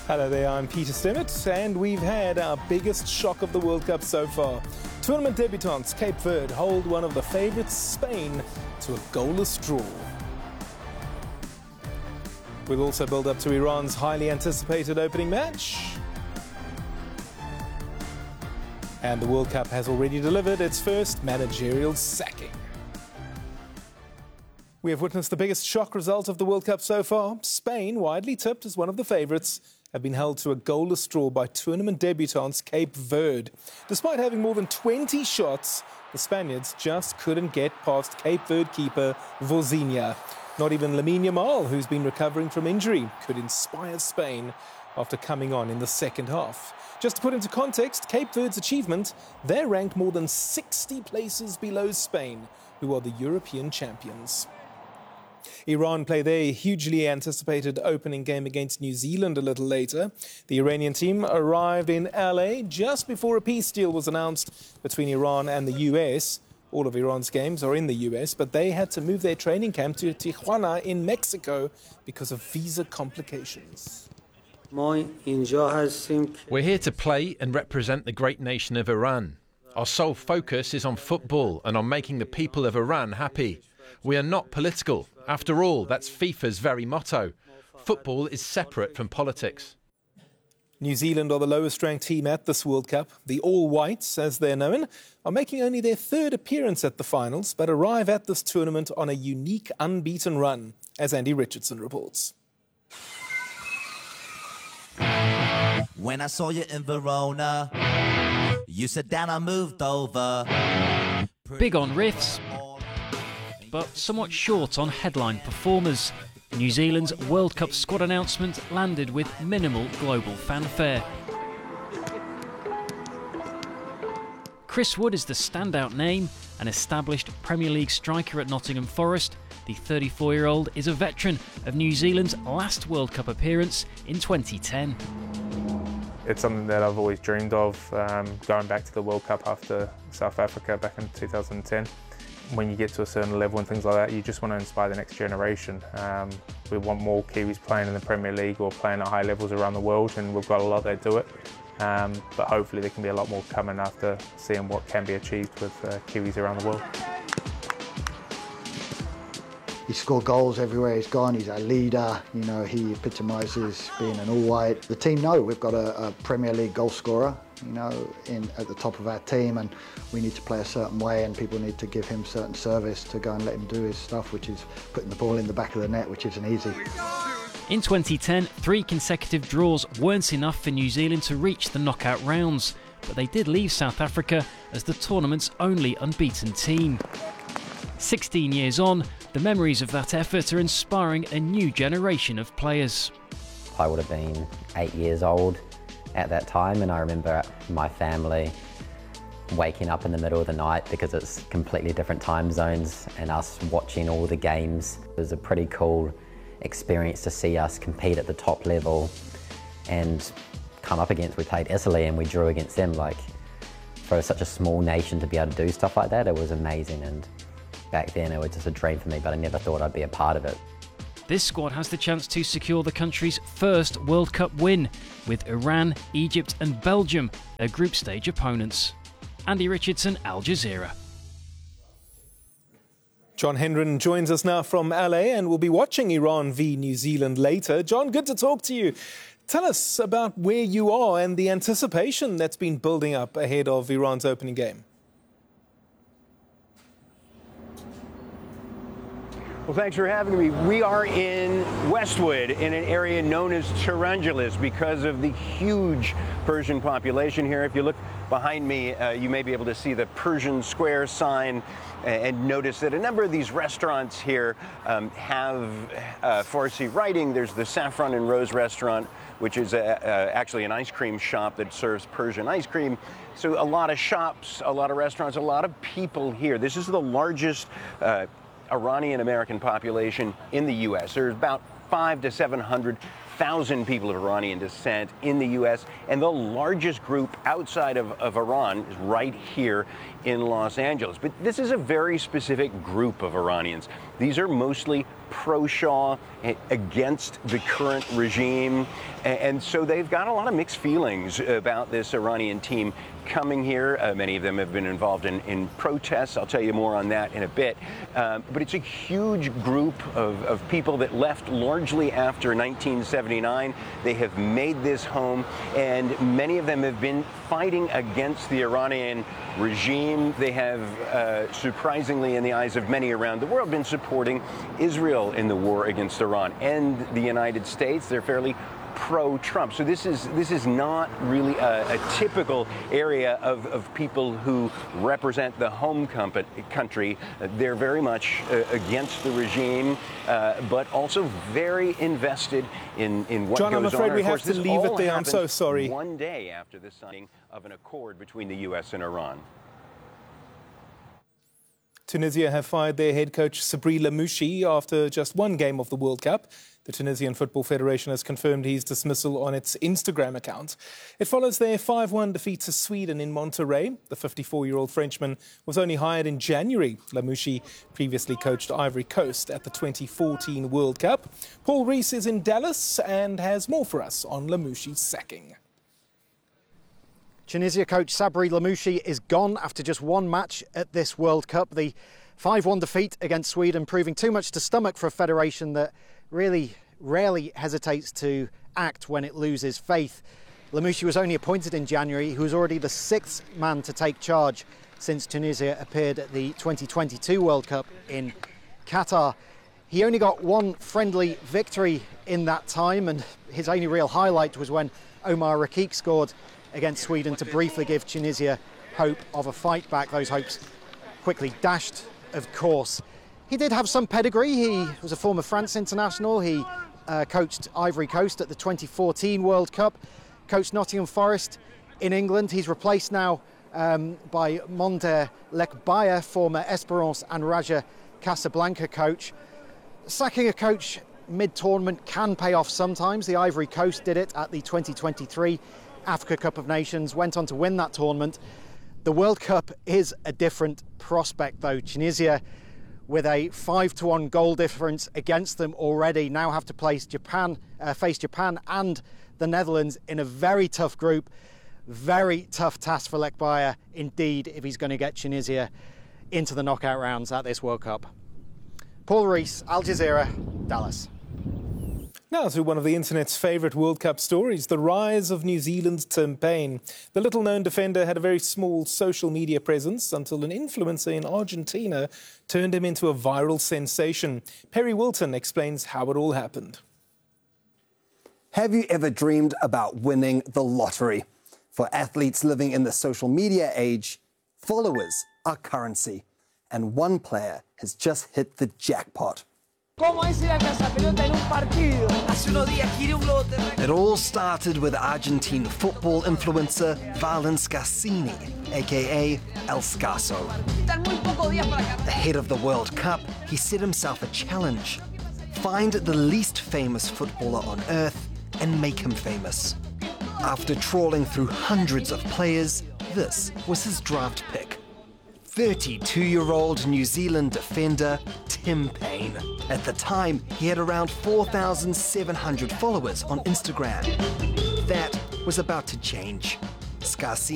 Hello there, I'm Peter Stimmett, and we've had our biggest shock of the World Cup so far. Tournament debutants Cape Verde hold one of the favourites, Spain, to a goalless draw. We'll also build up to Iran's highly anticipated opening match. And the World Cup has already delivered its first managerial sacking. We have witnessed the biggest shock result of the World Cup so far. Spain, widely tipped as one of the favourites, have been held to a goalless draw by tournament debutants Cape Verde. Despite having more than 20 shots, the Spaniards just couldn't get past Cape Verde keeper Vozinha. Not even Lamine Yamal, who's been recovering from injury, could inspire Spain after coming on in the second half. Just to put into context, Cape Verde's achievement, they're ranked more than 60 places below Spain, who are the European champions. Iran play their hugely anticipated opening game against New Zealand a little later. The Iranian team arrived in LA just before a peace deal was announced between Iran and the US. All of Iran's games are in the US, but they had to move their training camp to Tijuana in Mexico because of visa complications. We're here to play and represent the great nation of Iran. Our sole focus is on football and on making the people of Iran happy. We are not political. After all, that's FIFA's very motto. Football is separate from politics. New Zealand are the lowest ranked team at this World Cup. The All Whites, as they're known, are making only their third appearance at the finals, but arrive at this tournament on a unique unbeaten run, as Andy Richardson reports. When I saw you in Verona, you said down, I moved over. Big on riffs, but somewhat short on headline performers. New Zealand's World Cup squad announcement landed with minimal global fanfare. Chris Wood is the standout name, an established Premier League striker at Nottingham Forest. The 34-year-old is a veteran of New Zealand's last World Cup appearance in 2010. It's something that I've always dreamed of, going back to the World Cup after South Africa back in 2010. When you get to a certain level and things like that, you just want to inspire the next generation. We want more Kiwis playing in the Premier League or playing at high levels around the world, and we've got a lot that do it. But hopefully there can be a lot more coming after seeing what can be achieved with Kiwis around the world. He scored goals everywhere he's gone. He's our leader. You know, he epitomises being an all-white. The team know we've got a Premier League goal scorer, you know, at the top of our team, and we need to play a certain way, and people need to give him certain service to go and let him do his stuff, which is putting the ball in the back of the net, which isn't easy. In 2010, 3 consecutive draws weren't enough for New Zealand to reach the knockout rounds, but they did leave South Africa as the tournament's only unbeaten team. 16 years on, the memories of that effort are inspiring a new generation of players. I would have been 8 years old at that time, and I remember my family waking up in the middle of the night because it's completely different time zones, and us watching all the games. It was a pretty cool experience to see us compete at the top level and come up against, we played Italy and we drew against them. Like, for such a small nation to be able to do stuff like that, it was amazing. And back then it was just a dream for me, but I never thought I'd be a part of it. This squad has the chance to secure the country's first World Cup win, with Iran, Egypt and Belgium their group stage opponents. Andy Richardson, Al Jazeera. John Hendren joins us now from LA, and we'll be watching Iran v New Zealand later. John, good to talk to you. Tell us about where you are and the anticipation that's been building up ahead of Iran's opening game. Well, thanks for having me. We are in Westwood, in an area known as Tarangelis, because of the huge Persian population here. If you look behind me, you may be able to see the Persian Square sign and notice that a number of these restaurants here have Farsi writing. There's the Saffron and Rose restaurant, which is actually an ice cream shop that serves Persian ice cream. So a lot of shops, a lot of restaurants, a lot of people here. This is the largest Iranian-American population in the U.S. There's about 500,000 to 700,000 people of Iranian descent in the U.S., and the largest group outside of Iran is right here in Los Angeles. But this is a very specific group of Iranians. these are mostly pro-Shah, against the current regime. And so they've got a lot of mixed feelings about this Iranian team coming here. Many of them have been involved in protests. I'll tell you more on that in a bit. But it's a huge group of people that left largely after 1979. They have made this home, and many of them have been fighting against the Iranian regime. They have, surprisingly in the eyes of many around the world, been supporting Israel in the war against Iran and the United States. They're fairly pro-Trump. So this is not really a typical area of people who represent the home country. They're very much against the regime, but also very invested in what John, goes on. I'm afraid we have to leave it there. I'm so sorry. One day after the signing of an accord between the U.S. and Iran. Tunisia have fired their head coach Sabri Lamouchi after just one game of the World Cup. The Tunisian Football Federation has confirmed his dismissal on its Instagram account. It follows their 5-1 defeat to Sweden in Monterrey. The 54-year-old Frenchman was only hired in January. Lamouchi previously coached Ivory Coast at the 2014 World Cup. Paul Rees is in Dallas and has more for us on Lamouchi's sacking. Tunisia coach Sabri Lamouchi is gone after just one match at this World Cup. The 5-1 defeat against Sweden proving too much to stomach for a federation that really rarely hesitates to act when it loses faith. Lamouchi was only appointed in January. He was already the 6th man to take charge since Tunisia appeared at the 2022 World Cup in Qatar. He only got one friendly victory in that time, and his only real highlight was when Omar Rakik scored against Sweden to briefly give Tunisia hope of a fight back. Those hopes quickly dashed, of course. He did have some pedigree. He was a former France international. He coached Ivory Coast at the 2014 World Cup, coached Nottingham Forest in England. He's replaced now by Monder Lekbaya, former Esperance and Raja Casablanca coach. Sacking a coach mid-tournament can pay off sometimes. The Ivory Coast did it at the 2023 Africa Cup of Nations, went on to win that tournament. The World Cup is a different prospect though. Tunisia, with a 5-1 goal difference against them already, now have to face Japan and the Netherlands in a very tough group. Very tough task for Lekbaya indeed if he's going to get Tunisia into the knockout rounds at this World Cup. Paul Rees, Al Jazeera, Dallas. Now to one of the internet's favourite World Cup stories, the rise of New Zealand's Tim Payne. The little-known defender had a very small social media presence until an influencer in Argentina turned him into a viral sensation. Perry Wilton explains how it all happened. Have you ever dreamed about winning the lottery? For athletes living in the social media age, followers are currency. And one player has just hit the jackpot. It all started with Argentine football influencer Valens Scarsini, aka El Scarso. Ahead of the World Cup, he set himself a challenge. Find the least famous footballer on earth and make him famous. After trawling through hundreds of players, this was his draft pick. 32-year-old New Zealand defender Tim Payne. At the time, he had around 4,700 followers on Instagram. That was about to change. Scarsini